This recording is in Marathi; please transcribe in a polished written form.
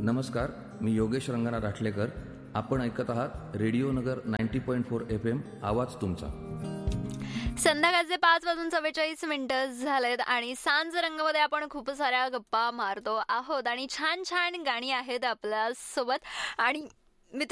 नमस्कार, मी योगेश रंगनाथ राठलेकर. आपण ऐकत आहात रेडिओ नगर 90.4 FM. आवाज तुमचा. संध्याकाळचे 5:44 झालेत आणि सांज रंगामध्ये आपण खूप साऱ्या गप्पा मारतो आहोत आणि छान छान गाणी आहेत आपल्या सोबत. आणि